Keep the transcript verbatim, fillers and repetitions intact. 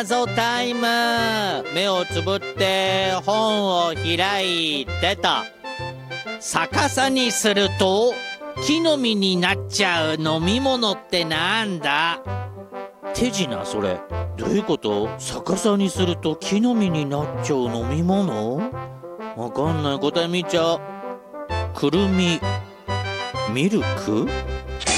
謎タイム。目をつぶって本を開いてと。逆さにすると木の実になっちゃう飲み物ってなんだ？手品それ。どういうこと？逆さにすると木の実になっちゃう飲み物？わかんない。答え見ちゃう。くるみ。ミルク？